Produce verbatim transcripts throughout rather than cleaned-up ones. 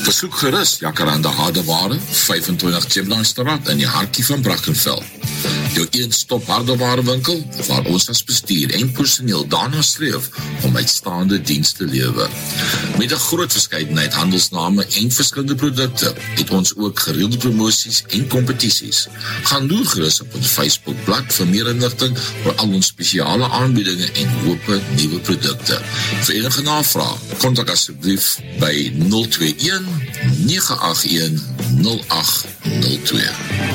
Besoek gerus Jacaranda Hardeware, vyf en twintig Chiplandstraat in die hartjie van Brackenfell. Jou een-stop hardeware winkel, waar ons as bestuur en personeel daarna streef om uitstaande dienste te lewer. Met 'n groot verskeidenheid handelsname en verskillende produkte, het ons ook gereelde promosies en kompetisies. Gaan loer gerus op ons Facebookblad vir meer inligting oor al ons spesiale aanbiedinge en hoope nuwe produkte. Vir enige navraag, kontak asseblief by nul twee een nege agt een nul agt nul twee.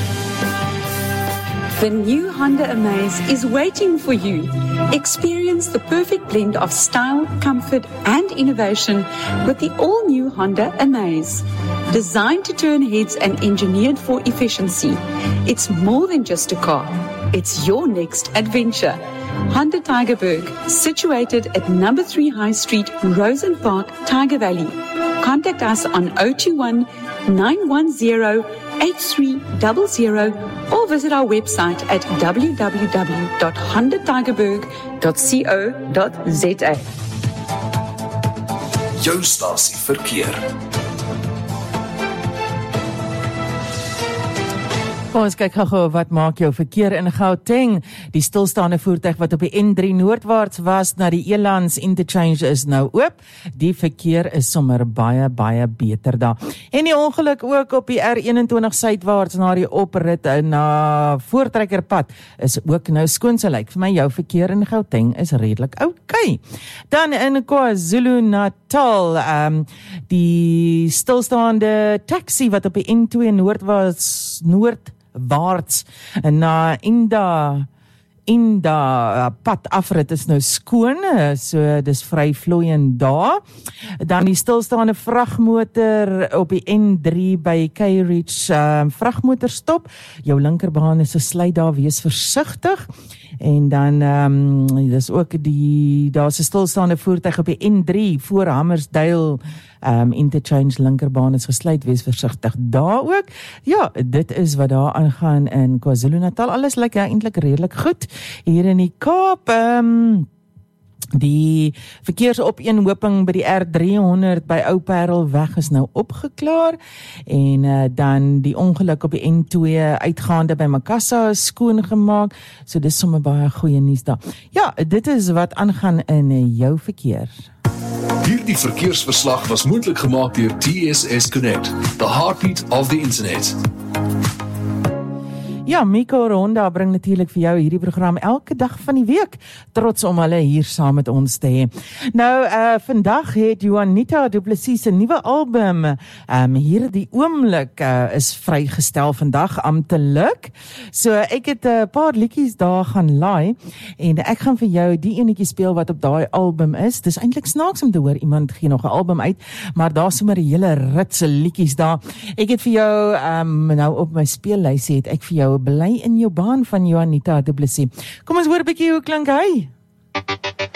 The new Honda Amaze is waiting for you. Experience the perfect blend of style, comfort, and innovation with the all-new Honda Amaze. Designed to turn heads and engineered for efficiency, it's more than just a car. It's your next adventure. Honda Tygerberg, situated at number three High Street, Rosen Park, Tiger Valley. Contact us on zero two one nine one zero eight three zero zero or visit our website at w w w dot honda tygerberg dot co dot z a. Jou stasie verkeer. Ons kyk gou wat maak jou verkeer in Gauteng. Die stilstaande voertuig wat op die N drie noordwaarts was na die Elands interchange is nou oop. Die verkeer is sommer baie, baie beter daar. En die ongeluk ook op die R eenentwintig suidwaarts na die oprit na Voortrekkerpad is ook nou skoon. So lyk vir my jou verkeer in Gauteng is redelik oukei. Dan in KwaZulu-Natal, um, die stilstaande taxi wat op die N twee noordwaarts noord waarts na Inda Inda pad afrit is nou skoon, so dis vry vloeiend daar. Dan die stilstaande vragmotor op die N drie by Keiridge um, vragmotor stop. Jou linkerbaan is gesluit daar, wees versigtig. En dan um, dis ook die daar's 'n stilstaande voertuig op die N drie voor Hammersdale um, interchange linkerbaan is gesluit, wees versigtig daar ook. Ja, dit is wat daar aangaan in KwaZulu-Natal. Alles lyk ja, eintlik redelik goed hier in die Kaap. Um, Die verkeersopeenhoping by die R driehonderd by Ou Parelweg is nou opgeklaar en uh, dan die ongeluk op die N twee uitgaande by Makassa is skoongemaak, so dis sommer baie goeie nuus daar. Ja, dit is wat aangaan in uh, jou verkeer. Hierdie verkeersverslag was moontlik gemaak deur T S S Connect, the heartbeat of the internet. Ja, Miko Ronda bring natuurlik vir jou hierdie program elke dag van die week. Trots om hulle hier saam met ons te hê. Nou, uh, vandag het Juanita Du Plessis se nuwe album, um, hier die oomblik, uh, is vrygestel vandag, amptelik. So ek het 'n uh, paar liedjies daar gaan laai en ek gaan vir jou die enetjie speel wat op daai album is. Dis eintlik snaaks om te hoor iemand gee nog 'n album uit, maar daar's sommer 'n hele ritse liedjies daar. Ek het vir jou um, nou op my speellysie het ek vir jou Bly in jou baan van Juanita Du Plessis. Kom ons hoor 'n bietjie hoe klink hy.